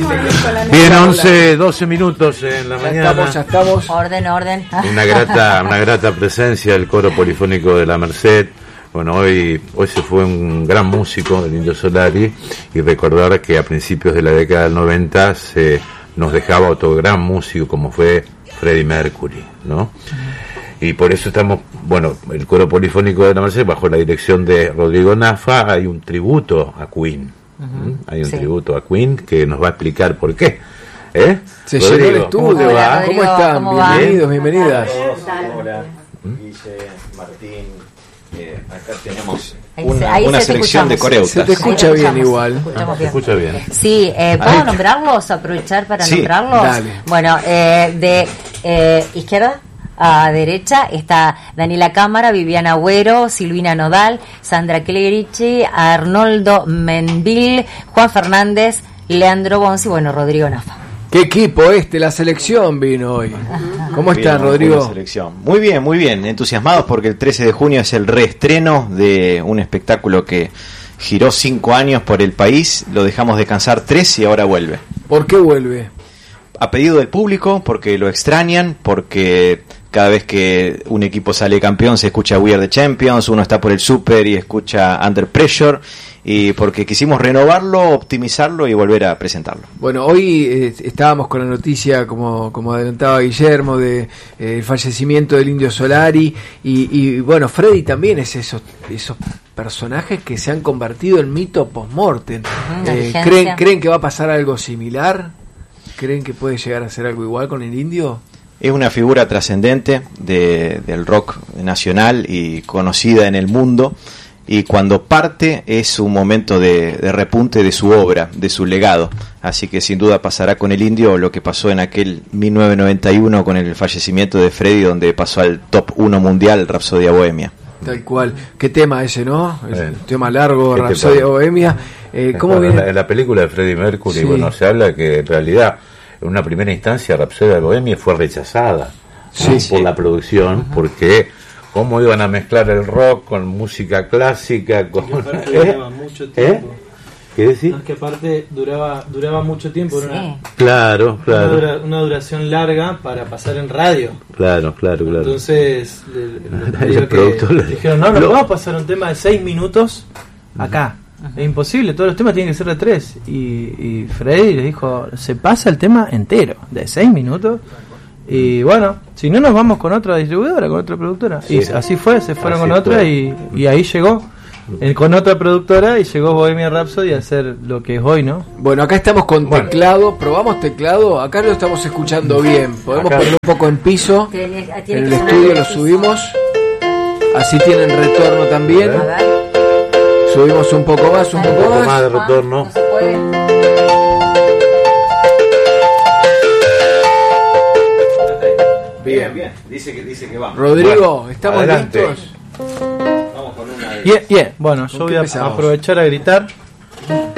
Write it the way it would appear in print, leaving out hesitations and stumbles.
Bien, 11, 12 minutos en la mañana. Ya estamos. Orden. Una grata presencia del coro polifónico de la Merced. Bueno, hoy se fue un gran músico, el Indio Solari, y recordar que a principios de la década del 90 nos dejaba otro gran músico como fue Freddie Mercury, ¿no? Y por eso estamos, el coro polifónico de la Merced, bajo la dirección de Rodrigo Nafa, hay un tributo a Queen. Hay un tributo a Queen que nos va a explicar por qué. Se llenó el estudio. Hola, ¿Cómo están? ¿Cómo bienvenidas. Hola, Guille, Martín. Acá tenemos ahí una selección de coreutas. Se te escucha bien igual. Se escucha bien. Sí, ¿puedo nombrarlos? Aprovechar para nombrarlos. Dale. Bueno, de izquierda a derecha está Daniela Cámara, Viviana Agüero, Silvina Nodal, Sandra Clerici, Arnoldo Menville, Juan Fernández, Leandro Bonzi, Rodrigo Nafa. ¿Qué equipo la selección vino hoy? ¿Cómo están, Rodrigo? Selección. Muy bien, entusiasmados porque el 13 de junio es el reestreno de un espectáculo que giró 5 años por el país, lo dejamos descansar 3 y ahora vuelve. ¿Por qué vuelve? A pedido del público, porque lo extrañan, porque cada vez que un equipo sale campeón se escucha We Are the Champions, uno está por el Super y escucha Under Pressure, y porque quisimos renovarlo, optimizarlo y volver a presentarlo. Bueno, hoy estábamos con la noticia, como adelantaba Guillermo, de el fallecimiento del Indio Solari, y Freddy también es esos personajes que se han convertido en mito post-mortem. ¿Creen que va a pasar algo similar? ¿Creen que puede llegar a ser algo igual con el Indio? Es una figura trascendente del rock nacional y conocida en el mundo, y cuando parte es un momento de repunte de su obra, de su legado, así que sin duda pasará con el Indio lo que pasó en aquel 1991 con el fallecimiento de Freddie, donde pasó al top 1 mundial Rapsodia Bohemia. Tal cual. ¿Qué tema ese, no? El tema largo, Rapsodia Bohemia. ¿Cómo viene? En la película de Freddie Mercury, se habla que en realidad en una primera instancia Rapsodia Bohemia fue rechazada por la producción, porque cómo iban a mezclar el rock con música clásica, con duraba mucho tiempo. ¿Qué decir? No, es que aparte duraba mucho tiempo, Claro. Una duración larga para pasar en radio. Claro. Entonces dijeron, no vamos a pasar un tema de 6 minutos acá. Es imposible, todos los temas tienen que ser de 3. Y Freddy le dijo, se pasa el tema entero, de 6 minutos. Y si no nos vamos con otra distribuidora, con otra productora. Sí. Y así fue, se fueron con otra y ahí llegó. Con otra productora y llegó Bohemian Rhapsody a hacer lo que es hoy, ¿no? Bueno, acá estamos con teclado, probamos teclado, acá lo estamos escuchando bien. Podemos poner un poco en piso, en el estudio lo subimos, así tienen retorno también. Subimos un poco más, un poco más de retorno. Bien. Dice que va. Rodrigo, ¿estamos listos? Bueno, yo voy a aprovechar a gritar.